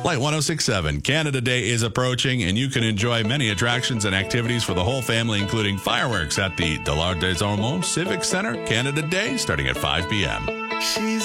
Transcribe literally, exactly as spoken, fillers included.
Light one oh six point seven, Canada Day is approaching, and you can enjoy many attractions and activities for the whole family, including fireworks at the Dollard des Ormeaux Civic Center. Canada Day starting at five p.m. She's